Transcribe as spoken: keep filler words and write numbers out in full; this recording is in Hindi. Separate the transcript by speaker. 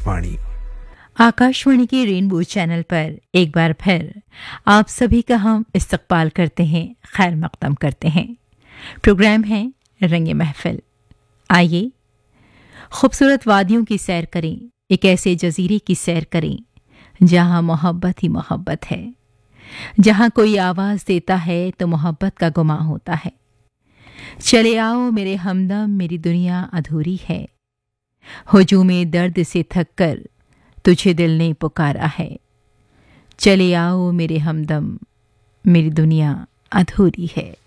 Speaker 1: आकाशवाणी।
Speaker 2: आकाशवाणी के रेनबो चैनल पर एक बार फिर आप सभी का हम इस्तकबाल करते हैं, खैर मकदम करते हैं। प्रोग्राम है रंगे महफिल। आइए खूबसूरत वादियों की सैर करें, एक ऐसे जजीरे की सैर करें जहां मोहब्बत ही मोहब्बत है, जहां कोई आवाज़ देता है तो मोहब्बत का गुमां होता है। चले आओ मेरे हमदम, मेरी दुनिया अधूरी है, हुजूमे दर्द से थक कर तुझे दिल ने पुकारा है। चले आओ मेरे हमदम, मेरी दुनिया अधूरी है।